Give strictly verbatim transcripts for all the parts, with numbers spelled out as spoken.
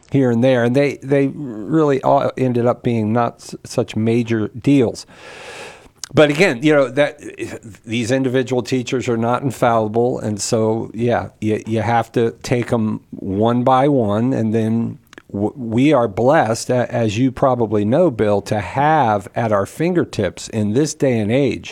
here and there, and they, they really all ended up being not s- such major deals. But again, you know, that these individual teachers are not infallible, and so, yeah, you, you have to take them one by one, and then w- we are blessed, as you probably know, Bill, to have at our fingertips in this day and age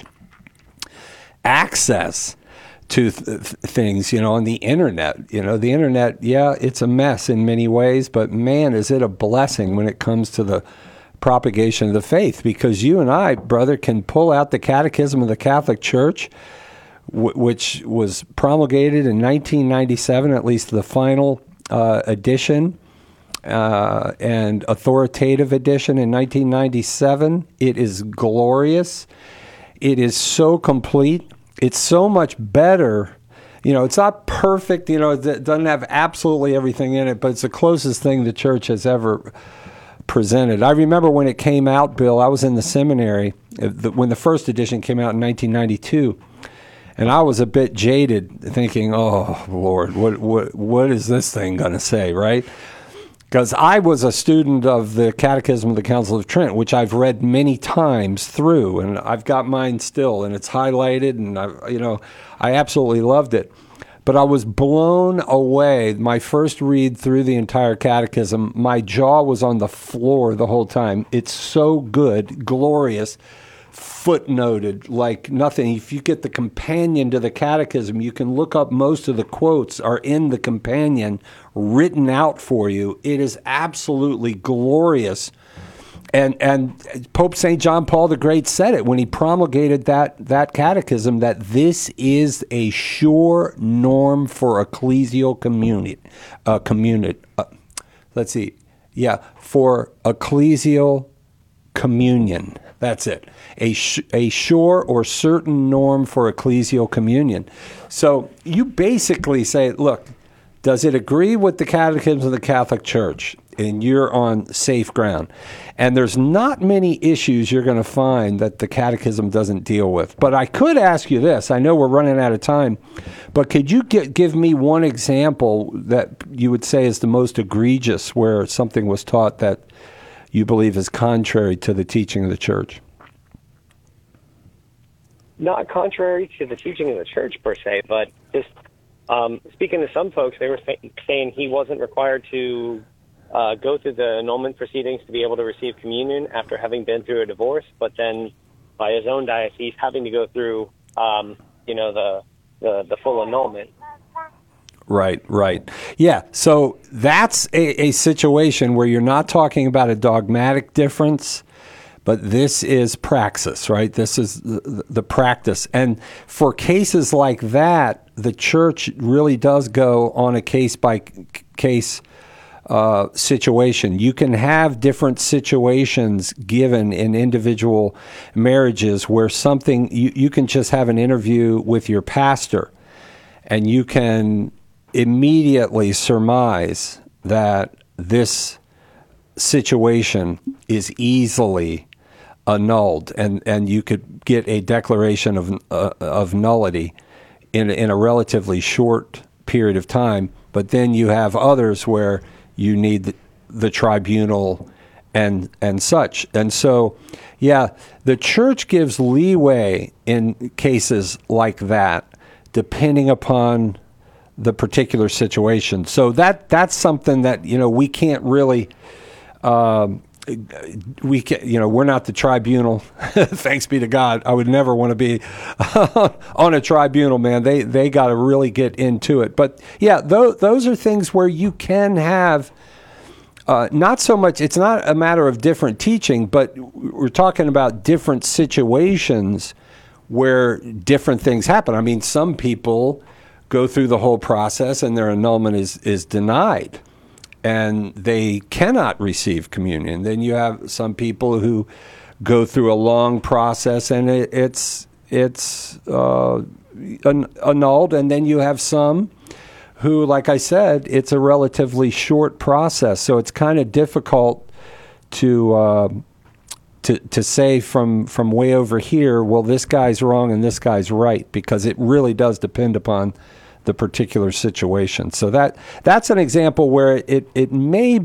access to th- things, you know, on the internet. You know, the internet, yeah, it's a mess in many ways, but man, is it a blessing when it comes to the propagation of the faith, because you and I, brother, can pull out the Catechism of the Catholic Church, w- which was promulgated in nineteen ninety-seven, at least the final uh, edition, uh, and authoritative edition in nineteen ninety-seven. It is glorious. It is so complete. It's so much better. You know, it's not perfect. You know, it doesn't have absolutely everything in it, but it's the closest thing the church has ever presented. I remember when it came out, Bill, I was in the seminary when the first edition came out in nineteen ninety-two, and I was a bit jaded, thinking, oh, Lord, what what what is this thing going to say, right? Because I was a student of the Catechism of the Council of Trent, which I've read many times through, and I've got mine still, and it's highlighted, and I, you know, I absolutely loved it. But I was blown away. My first read through the entire catechism, my jaw was on the floor the whole time. It's so good, glorious, footnoted like nothing. If you get the companion to the catechism, you can look up most of the quotes are in the companion, written out for you. It is absolutely glorious. And and Pope Saint John Paul the Great said it when he promulgated that that catechism, that this is a sure norm for ecclesial community. Uh, community. Uh, let's see. Yeah, for ecclesial communion. That's it. A sh- a sure or certain norm for ecclesial communion. So you basically say, look, does it agree with the Catechism of the Catholic Church? And you're on safe ground. And there's not many issues you're going to find that the Catechism doesn't deal with. But I could ask you this. I know we're running out of time, but could you get, give me one example that you would say is the most egregious where something was taught that you believe is contrary to the teaching of the Church? Not contrary to the teaching of the Church per se, but just um, speaking to some folks, they were say- saying he wasn't required to uh, go through the annulment proceedings to be able to receive communion after having been through a divorce, but then by his own diocese having to go through, um, you know, the, the, the full annulment. Right, right. Yeah, so that's a, a situation where you're not talking about a dogmatic difference, but this is praxis, right? This is the, the practice. And for cases like that, the Church really does go on a case-by-case uh, situation. You can have different situations given in individual marriages where something, you, you can just have an interview with your pastor, and you can immediately surmise that this situation is easily annulled, and, and you could get a declaration of uh, of nullity in in a relatively short period of time. But then you have others where you need the, the tribunal and and such. And so, yeah, the Church gives leeway in cases like that, depending upon the particular situation. So that that's something that, you know, we can't really. Um, we can, you know, we're not the tribunal. Thanks be to God. I would never want to be on a tribunal, man. They they got to really get into it. But yeah, those those are things where you can have uh, not so much. It's not a matter of different teaching, but we're talking about different situations where different things happen. I mean, some people go through the whole process and their annulment is is denied, and they cannot receive communion. Then you have some people who go through a long process and it, it's it's uh, an, annulled. And then you have some who, like I said, it's a relatively short process. So it's kind of difficult to uh, to to say from from way over here, well, this guy's wrong and this guy's right, because it really does depend upon the particular situation. So that that's an example where it, it may